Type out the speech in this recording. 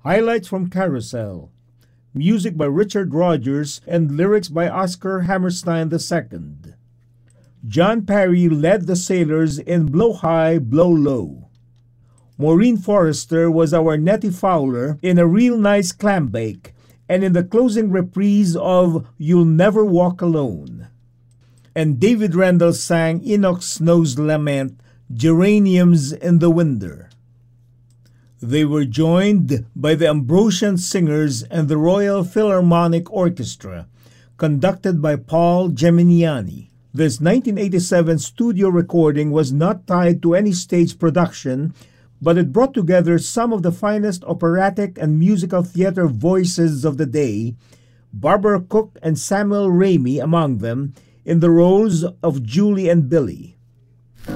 Highlights from Carousel. Music by Richard Rodgers and lyrics by Oscar Hammerstein II. John Parry led the sailors in Blow High, Blow Low. Maureen Forrester was our Nettie Fowler in A Real Nice Clam Bake and in the closing reprise of You'll Never Walk Alone. And David Randall sang Enoch Snow's lament, Geraniums in the Winder. They were joined by the Ambrosian Singers and the Royal Philharmonic Orchestra, conducted by Paul Geminiani. This 1987 studio recording was not tied to any stage production, but it brought together some of the finest operatic and musical theater voices of the day, Barbara Cook and Samuel Ramey among them, in the roles of Julie and Billy.